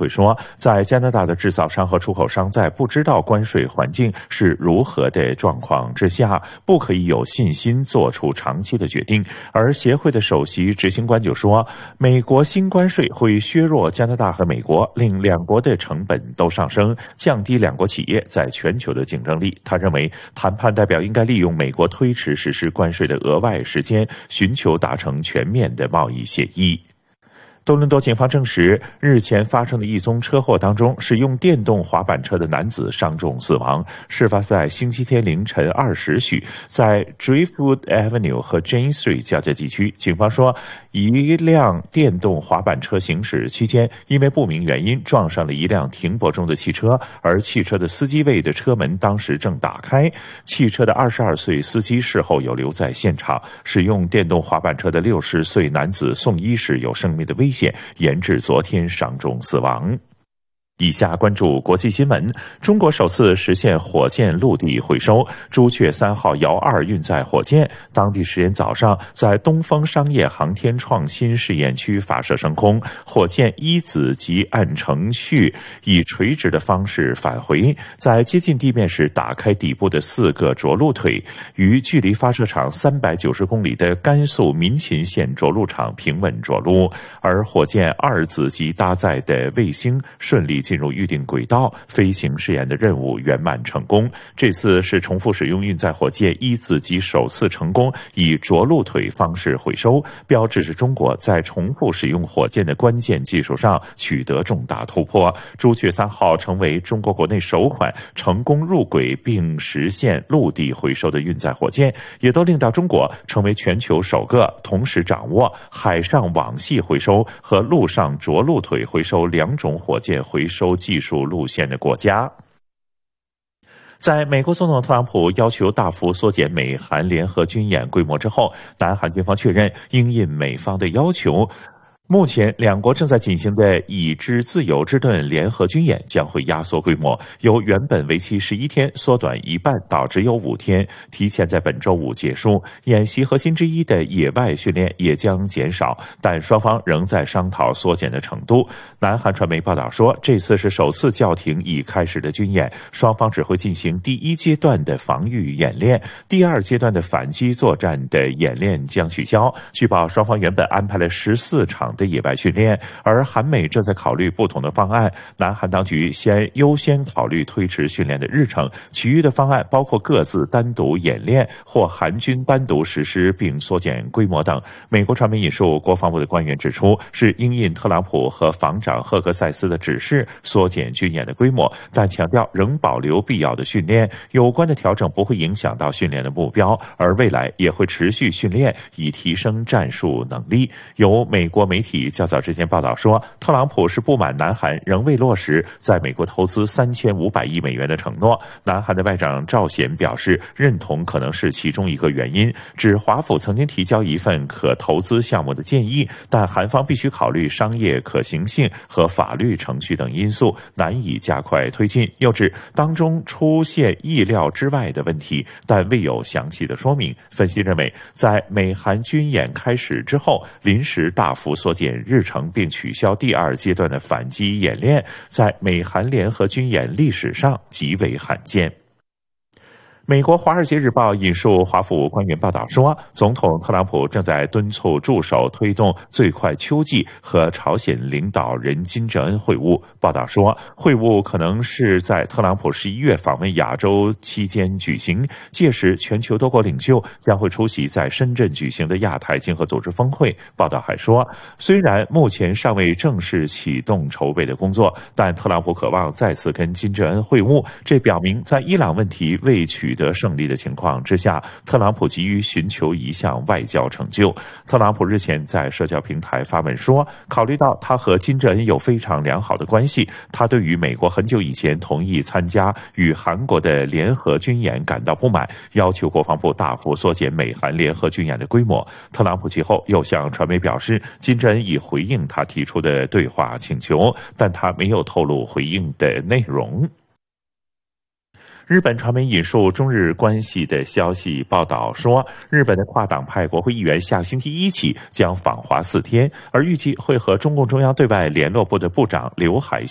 会说，在加拿大的制造商和出口商在不知道关税环境是如何的状况之下，不可以有信心做出长期的决定。而协会的首席执行官就说，美国新关税会削弱加拿大和美国，令两国的成本都上升，降低两国企业在全球的竞争力。他认为，谈判代表应该利用美国推迟实施关税的额外时间，寻求达成全面的贸易协议。多伦多警方证实，日前发生的一宗车祸当中，使用电动滑板车的男子伤重死亡。事发在星期天凌晨2时许，在 Driftwood Avenue 和 Jane Street 交界地区。警方说，一辆电动滑板车行驶期间，因为不明原因撞上了一辆停泊中的汽车，而汽车的司机位的车门当时正打开。汽车的22岁司机事后有留在现场。使用电动滑板车的60岁男子送医时有生命的危险，延至昨天伤重死亡。以下关注国际新闻。中国首次实现火箭陆地回收，朱雀3号遥2运载火箭当地时间早上在东风商业航天创新试验区发射升空，火箭一子级按程序以垂直的方式返回，在接近地面时打开底部的4个着陆腿，于距离发射场390公里的甘肃民勤县着陆场平稳着陆，而火箭2子级搭载的卫星顺利进入预定轨道，飞行试验的任务圆满成功。这次是重复使用运载火箭一子级首次成功以着陆腿方式回收，标志着中国在重复使用火箭的关键技术上取得重大突破。朱雀3号成为中国国内首款成功入轨并实现陆地回收的运载火箭，也都令到中国成为全球首个同时掌握海上网系回收和陆上着陆腿回收2种火箭回收技术路线的国家。在美国总统特朗普要求大幅缩减美韩联合军演规模之后，南韩军方确认应应美方的要求，目前两国正在进行的以之自由之盾联合军演将会压缩规模，由原本为期11天缩短一半到只有5天，提前在本周5结束。演习核心之一的野外训练也将减少，但双方仍在商讨缩减的程度。南韩传媒报道说，这次是首次叫停已开始的军演，双方只会进行第1阶段的防御演练，第2阶段的反击作战的演练将取消。据报，双方原本安排了14场的野外训练，而韩美正在考虑不同的方案。南韩当局优先考虑推迟训练的日程，其余的方案包括各自单独演练或韩军单独实施并缩减规模等。美国传媒引述国防部的官员指出，是因应特朗普和防长赫克塞斯的指示缩减军演的规模，但强调仍保留必要的训练，有关的调整不会影响到训练的目标，而未来也会持续训练以提升战术能力。有美国媒体较早之前报道说，特朗普是不满南韩仍未落实在美国投资3500亿美元的承诺。南韩的外长赵显表示认同可能是其中一个原因，指华府曾经提交一份可投资项目的建议，但韩方必须考虑商业可行性和法律程序等因素，难以加快推进。又指当中出现意料之外的问题，但未有详细的说明。分析认为，在美韩军演开始之后，临时大幅缩减日程并取消第2阶段的反击演练，在美韩联合军演历史上极为罕见。美国《华尔街日报》引述华府官员报道说，总统特朗普正在敦促助手推动最快秋季和朝鲜领导人金正恩会晤。报道说，会晤可能是在特朗普11月访问亚洲期间举行，届时全球多国领袖将会出席在深圳举行的亚太经合组织峰会。报道还说，虽然目前尚未正式启动筹备的工作，但特朗普渴望再次跟金正恩会晤，这表明在伊朗问题未取得胜利的情况之下，特朗普急于寻求一项外交成就。特朗普日前在社交平台发文说，考虑到他和金正恩有非常良好的关系，他对于美国很久以前同意参加与韩国的联合军演感到不满，要求国防部大幅缩减美韩联合军演的规模。特朗普其后又向传媒表示，金正恩已回应他提出的对话请求，但他没有透露回应的内容。日本传媒引述中日关系的消息报道说，日本的跨党派国会议员下星期一起将访华4天，而预计会和中共中央对外联络部的部长刘海